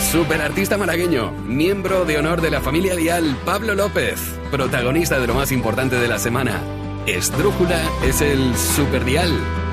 Superartista malagueño, miembro de honor de la familia Dial, Pablo López, protagonista de lo más importante de la semana. Esdrújula es el Superdial.